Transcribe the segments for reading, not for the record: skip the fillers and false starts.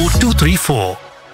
02424.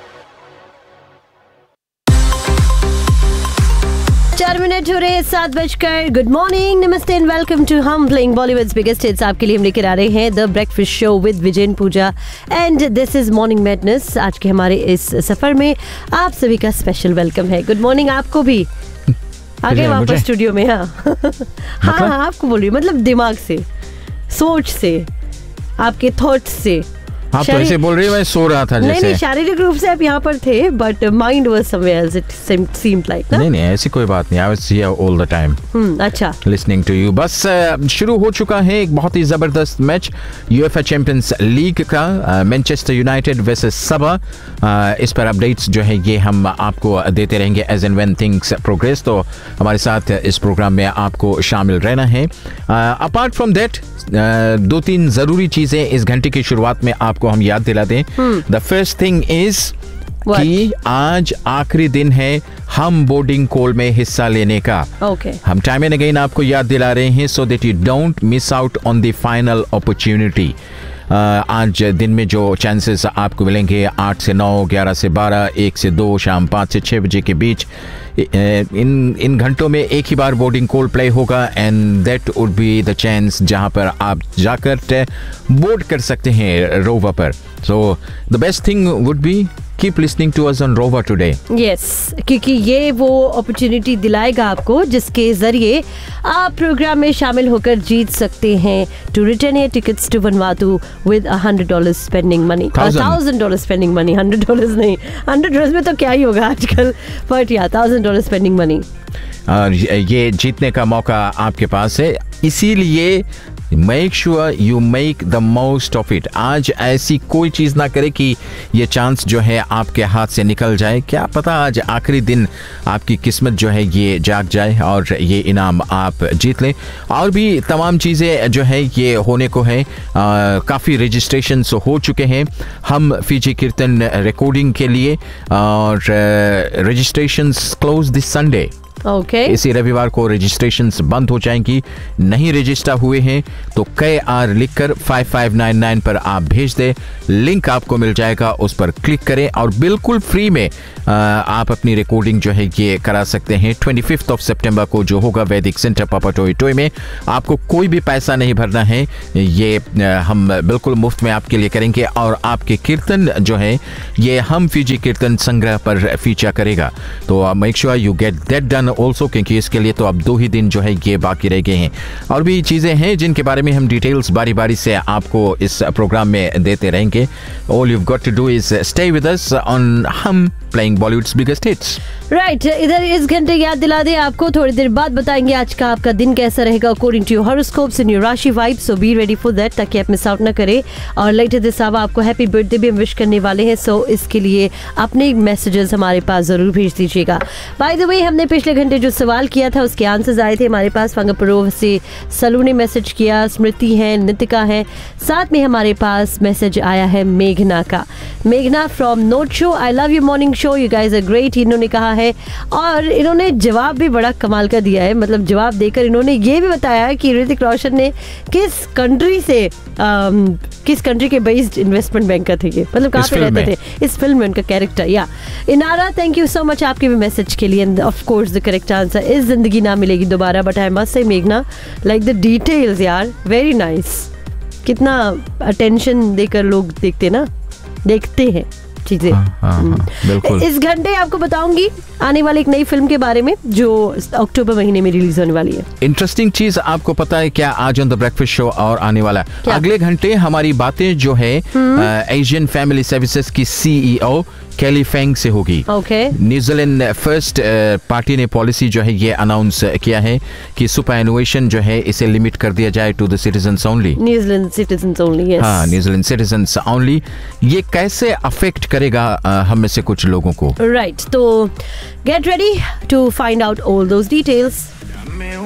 4 minute हो रहे हैं 7:00। गुड मॉर्निंग, नमस्ते एंड वेलकम टू हम प्लेइंग बॉलीवुड्स बिगेस्ट हिट्स। आपके लिए हम लेकर आ रहे हैं the breakfast show with Vijay Puja and this is morning madness. आज के हमारे इस सफर में आप सभी का स्पेशल वेलकम है। गुड मॉर्निंग आपको भी। आगे वापस स्टूडियो में। हाँ, आपको बोल रही हूँ, मतलब दिमाग से, सोच से, आपके थॉट्स से। आप तो ऐसे बोल रही है मैं सो रहा था जैसे। नहीं, शारीरिक रूप से आप यहाँ पर थे but mind was somewhere else, it seemed like ना। नहीं, ऐसी कोई बात नहीं। I was here all the time. अच्छा, लिसनिंग टू यू। बस शुरू हो चुका है एक बहुत ही जबरदस्त मैच यूएफए चैंपियंस लीग का, मैनचेस्टर यूनाइटेड वर्सेस सबा। इस पर अपडेट्स जो है ये हम आपको देते रहेंगे as and when things progress. तो हमारे साथ इस प्रोग्राम में आपको शामिल रहना है। अपार्ट फ्रॉम दैट 2-3 जरूरी चीजें इस घंटे की शुरुआत में आपको हम याद दिला दें। द फर्स्ट थिंग इज कि आज आखिरी दिन है हम बोर्डिंग कॉल में हिस्सा लेने का। हम टाइम एंड अगेन आपको याद दिला रहे हैं so that you don't miss out on the final opportunity. आज दिन में जो चांसेस आपको मिलेंगे 8 से 9, 11 से 12, 1 से 2, शाम 5 से 6 बजे के बीच, इन घंटों में एक ही बार बोर्डिंग कॉल प्ले होगा and that would be the chance जहां पर आप जाकर बोर्ड कर सकते हैं रोवर पर। So the best thing would be keep listening to us on rover today. Yes, क्योंकि ये वो अपॉर्चुनिटी दिलाएगा आपको जिसके जरिए आप प्रोग्राम में शामिल होकर जीत सकते हैं to return your tickets to वनवातू with $100 spending money. $1,000 spending money, $100 नहीं। $100 में तो क्या ही होगा आजकल, बट या $1,000 स्पेंडिंग मनी। और ये जीतने का मौका आपके पास है, इसीलिए make sure you make the most of it. आज ऐसी कोई चीज ना करे कि ये चांस जो है आपके हाथ से निकल जाए। क्या पता आज आखिरी दिन आपकी किस्मत जो है ये जाग जाए और ये इनाम आप जीत लें। और भी तमाम चीज़ें जो है ये होने को है। काफ़ी रजिस्ट्रेशन हो चुके हैं हम फीजी कीर्तन रिकॉर्डिंग के लिए, और रजिस्ट्रेशन क्लोज दिस संडे। इसी रविवार को रजिस्ट्रेशंस बंद हो जाएंगी। नहीं रजिस्टर हुए हैं तो KR लिखकर 5599 पर आप भेज दें। लिंक आपको मिल जाएगा, उस पर क्लिक करें और बिल्कुल फ्री में आप अपनी रिकॉर्डिंग जो है ये करा सकते हैं। 25 सितंबर को जो होगा वैदिक सेंटर पापा टोई टोई में। आपको कोई भी पैसा नहीं भरना है, ये हम बिल्कुल मुफ्त में आपके लिए करेंगे और आपके कीर्तन जो है ये हम फीजी कीर्तन संग्रह पर फीचर करेगा। तो make sure you get that done also, क्योंकि इसके लिए तो अब 2 ही दिन जो है ये बाकी रह गए हैं। और भी चीज़ें हैं जिनके बारे में हम डिटेल्स बारी बारी से आपको इस प्रोग्राम में देते रहेंगे। All you got to do is stay with us on हम playing Bollywoods biggest hits. Right, इधर इस घंटे याद दिला दे आपको, थोड़ी देर बाद बताएंगे आज का आपका दिन कैसा रहेगा according to your horoscopes and your राशि vibe. So be ready for that ताकि आप मिस आउट ना करें। और लेटर दिस आवर आपको हैप्पी बर्थडे भी हम विश करने वाले हैं, सो इसके लिए अपने मैसेजेस हमारे पास जरूर भेज दीजिएगा। बाय द वे, हमने पिछले घंटे जो सवाल किया था उसके आंसर्स आए थे हमारे पास। फंगपुरोव से सलू ने मैसेज किया, स्मृति है, नितिका है, साथ में हमारे पास मैसेज आया है मेघना का। मेघना from note show, I love you morning show, you guys are great, इन्होंने कहा है। और इन्होंने जवाब भी बड़ा कमाल का दिया है, मतलब जवाब देकर इन्होंने ये भी बताया कि ऋतिक रोशन ने किस कंट्री के बेस्ड इन्वेस्टमेंट बैंक का थे ये, मतलब कहाँ पे रहते थे इस फिल्म में उनका कैरेक्टर। या Inara, thank you so much आपके भी मैसेज के लिए। End of course the correct answer इस जिंदगी ना मिलेगी दोबारा, बट आई मस्ट से मेघना लाइक द डिटेल्स यार, वेरी नाइस। कितना अटेंशन देकर लोग देखते हैं चीजें। बिल्कुल। इस घंटे आपको बताऊंगी आने वाली एक नई फिल्म के बारे में जो अक्टूबर महीने में रिलीज होने वाली है। इंटरेस्टिंग चीज आपको पता है क्या आज ऑन द ब्रेकफास्ट शो और आने वाला अगले घंटे हमारी बातें जो है एशियन फैमिली सर्विसेज की CEO कैली फेंग से होगी। न्यूजीलैंड फर्स्ट पार्टी ने पॉलिसी जो है ये अनाउंस किया है कि सुपरएनुएशन जो है इसे लिमिट कर दिया जाए to the citizens only. New Zealand citizens only, yes. हाँ, न्यूजीलैंड सिटीजंस ओनली। ये कैसे अफेक्ट करेगा हम में से कुछ लोगों को? राइट, तो get ready to find out all those details.